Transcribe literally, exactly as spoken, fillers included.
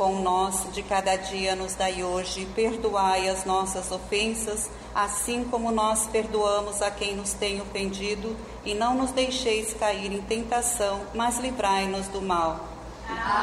pão nosso de cada dia nos dai hoje, perdoai as nossas ofensas, assim como nós perdoamos a quem nos tem ofendido, e não nos deixeis cair em tentação, mas livrai-nos do mal.